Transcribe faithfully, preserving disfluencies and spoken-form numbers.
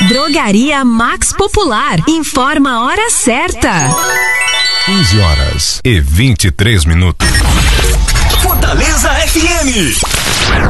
Drogaria Max Popular. Informa a hora certa. quinze horas e vinte e três minutos. Fortaleza F M.